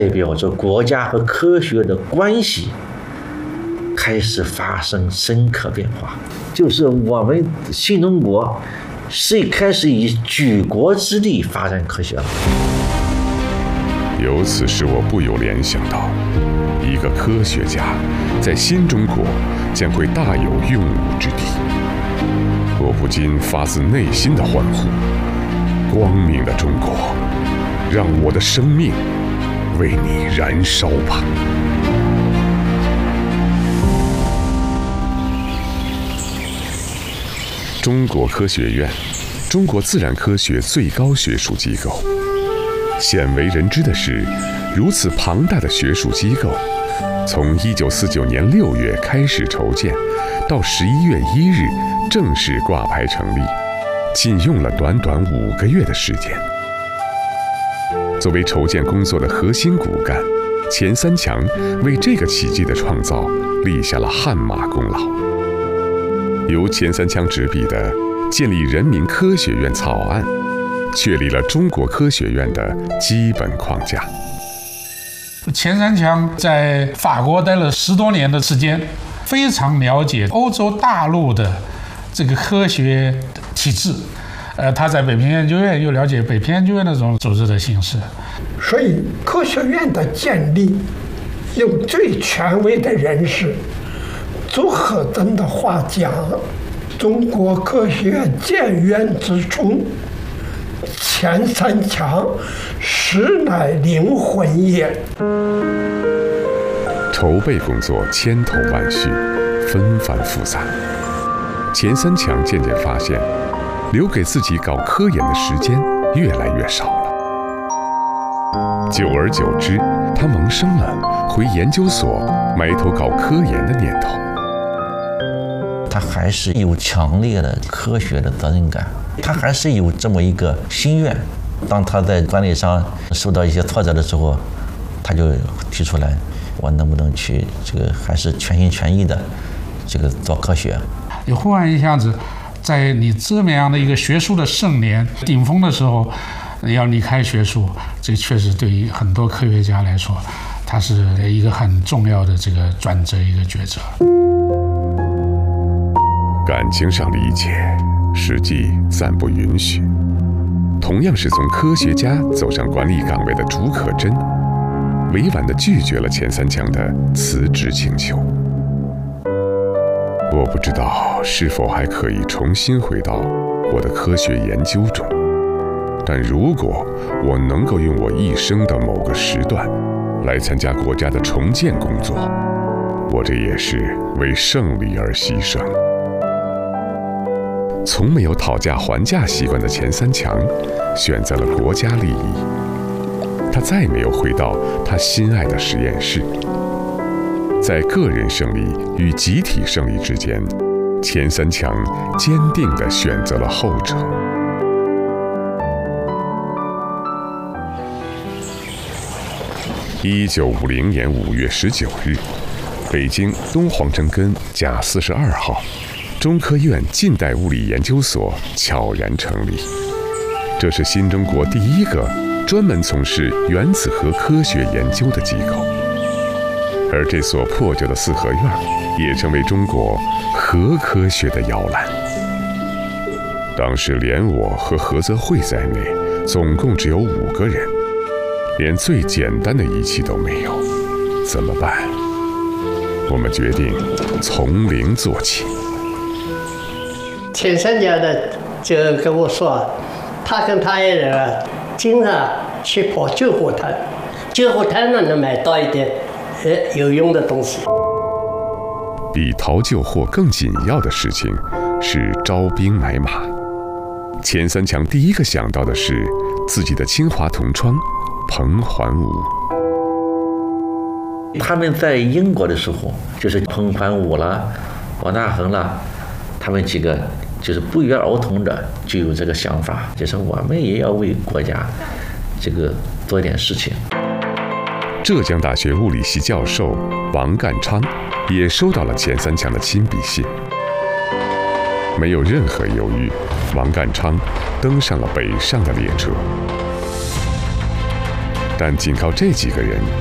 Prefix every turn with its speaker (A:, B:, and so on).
A: 代表着国家和科学的关系开始发生深刻变化。就是我们新中国是开始以举国之力发展科学了。
B: 由此使我不由联想到，一个科学家在新中国将会大有用武之地。我不禁发自内心的欢呼：光明的中国，让我的生命为你燃烧吧！中国科学院，中国自然科学最高学术机构。鲜为人知的是，如此庞大的学术机构，从1949年6月开始筹建，到11月1日正式挂牌成立，仅用了短短5个月的时间。作为筹建工作的核心骨干，钱三强为这个奇迹的创造立下了汗马功劳。由钱三强执笔的建立人民科学院草案，确立了中国科学院的基本框架。
C: 钱三强在法国待了10多年的时间，非常了解欧洲大陆的这个科学体制。他在北平研究院又了解北平研究院那种组织的形式。
D: 所以科学院的建立，用最权威的人士朱可桢的话讲，中国科学院建院之初，钱三强实乃灵魂也。
B: 筹备工作千头万绪，纷繁复杂。钱三强渐渐发现，留给自己搞科研的时间越来越少了。久而久之，他萌生了回研究所埋头搞科研的念头。
A: 他还是有强烈的科学的责任感，他还是有这么一个心愿。当他在管理上受到一些挫折的时候，他就提出来，我能不能去这个还是全心全意的这个做科学。
C: 你忽然一下子，在你这么样的一个学术的盛年顶峰的时候，你要离开学术，这确实对于很多科学家来说，它是一个很重要的这个转折，一个抉择。
B: 感情上理解，实际暂不允许。同样是从科学家走上管理岗位的竺可桢，委婉地拒绝了钱三强的辞职请求。我不知道是否还可以重新回到我的科学研究中，但如果我能够用我一生的某个时段来参加国家的重建工作，我这也是为胜利而牺牲。从没有讨价还价习惯的钱三强选择了国家利益，他再没有回到他心爱的实验室。在个人胜利与集体胜利之间，钱三强坚定地选择了后者。1950年5月19日，北京东黄城根甲42号，中科院近代物理研究所悄然成立。这是新中国第一个专门从事原子核科学研究的机构。而这所破旧的四合院也成为中国核科学的摇篮。当时连我和何泽慧在内，总共只有5个人，连最简单的仪器都没有，怎么办？我们决定从零做起。
E: 钱三强的就跟我说，他跟他爱人经常去跑救护摊，救护摊呢能买到一点有用的东西。
B: 比淘救货更紧要的事情是招兵买马。钱三强第一个想到的是自己的清华同窗彭桓武。
A: 他们在英国的时候，就是彭桓武了、王大珩了，他们几个就是不约而同的就有这个想法，就是我们也要为国家这个做一点事情。
B: 浙江大学物理系教授王淦昌也收到了钱三强的亲笔信，没有任何犹豫，王淦昌登上了北上的列车。 但仅靠这几个人